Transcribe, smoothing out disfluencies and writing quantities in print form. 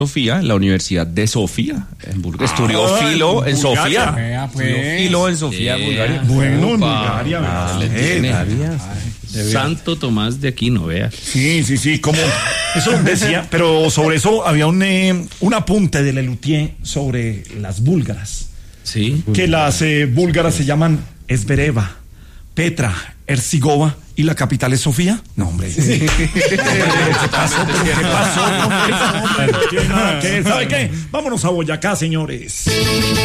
Sofía, en la Universidad de Sofía, en Bulgaria. Estudió filo en Sofía. Estudió filo en Sofía, Bulgaria. Bueno, en Bulgaria. Santo Tomás de Aquino, vea. Sí, como eso decía, pero sobre eso había un apunte de Lelutier sobre las búlgaras. Sí. Que las búlgaras se llaman Esbereva, Petra, Ercigova y la capital es Sofía. No, hombre. ¿Qué pasó? ¿Qué pasó? ¿Sabe qué? Vámonos a Boyacá, señores.